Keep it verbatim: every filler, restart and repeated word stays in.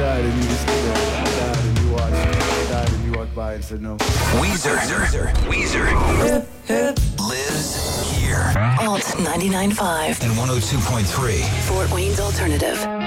died and you just stood there. I died and you watched. I died and you walked by and said no. Weezer. Weezer. Weezer. Hip, hip. Lives here. Alt ninety-nine point five And one oh two point three. Fort Wayne's Alternative.